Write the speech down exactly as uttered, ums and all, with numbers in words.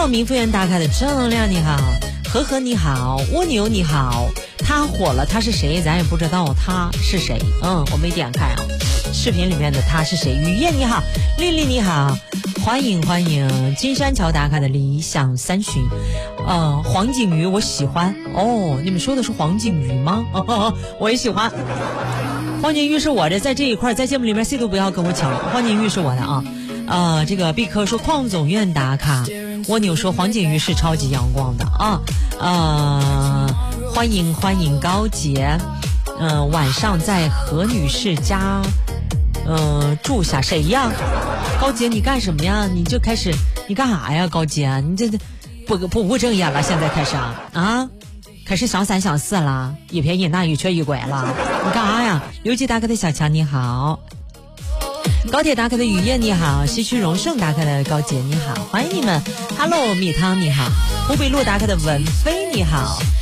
Hello， 明福园打开的正能量你好，和和你好，蜗牛你好，他火了，他是谁？咱也不知道他是谁。嗯，我没点开啊，视频里面的他是谁？雨燕你好，丽丽你好，欢迎欢迎，金山桥打开的理想三旬。呃，黄景瑜我喜欢哦，你们说的是黄景瑜吗？哦，我也喜欢。黄景瑜是我的，在这一块在节目里面谁都不要跟我抢，黄景瑜是我的啊。呃，这个毕科说邝总院打卡，蜗牛说黄景瑜是超级阳光的啊。呃，欢迎欢迎高洁，嗯、呃，晚上在何女士家，呃，住下谁呀？高洁你干什么呀？你就开始你干啥呀？高洁你这不不务正业了，现在开始啊啊，开始想三想四了，一便一男一瘸一拐了，你干啥呀？刘记大哥的小强你好。高铁打开的雨燕你好，西区荣盛打开的高洁你好，欢迎你们。Hello 米汤你好，湖北路打开的文飞你好，